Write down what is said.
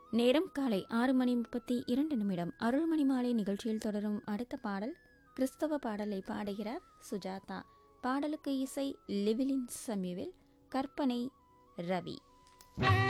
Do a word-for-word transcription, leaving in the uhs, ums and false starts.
நேரம் காலை ஆறு மணி முப்பத்தி இரண்டு நிமிடம். அருள்மணி மாலை நிகழ்ச்சியில் தொடரும் அடுத்த பாடல் கிறிஸ்தவ பாடலை பாடுகிறார் சுஜாதா. பாடலுக்கு இசை லிவிலின் சம்யுவேல், கற்பனை ரவி.